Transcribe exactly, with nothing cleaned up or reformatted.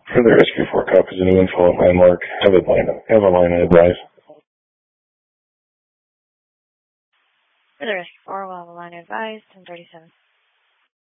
For the Rescue four copies, a new info at landmark. Have a line, have a line advise. For the Rescue four, we'll have a line advised, ten thirty-seven.